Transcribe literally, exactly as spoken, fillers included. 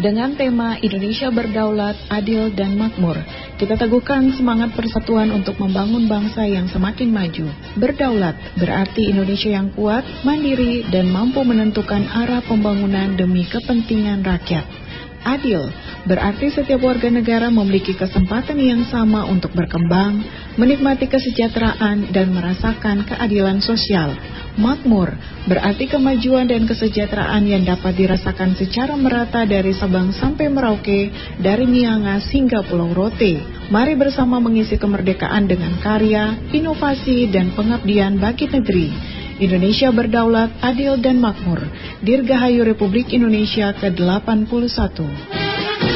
Dengan tema Indonesia Berdaulat, Adil, dan Makmur, kita teguhkan semangat persatuan untuk membangun bangsa yang semakin maju. Berdaulat berarti Indonesia yang kuat, mandiri, dan mampu menentukan arah pembangunan demi kepentingan rakyat. Adil berarti setiap warga negara memiliki kesempatan yang sama untuk berkembang, menikmati kesejahteraan, dan merasakan keadilan sosial. Makmur berarti kemajuan dan kesejahteraan yang dapat dirasakan secara merata dari Sabang sampai Merauke, dari Miangas hingga Pulau Rote. Mari bersama mengisi kemerdekaan dengan karya, inovasi, dan pengabdian bagi negeri. Indonesia Berdaulat, Adil, dan Makmur. Dirgahayu Republik Indonesia ke delapan puluh satu.